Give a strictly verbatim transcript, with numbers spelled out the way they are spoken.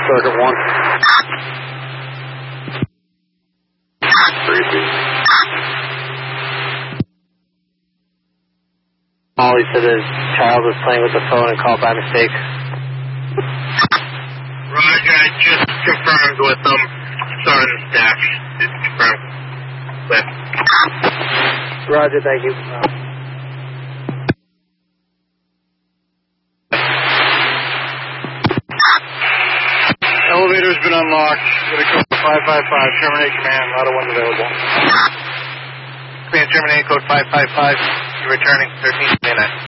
Circuit one. Molly said his child was playing with the phone and called by mistake. Roger, I just confirmed with them. Son, staff, just confirmed. With. Roger, thank you. Elevator's been unlocked. Going to code five five five. Terminate command. Auto one's available. Command terminate code five five five. You're returning thirteen twenty-nine.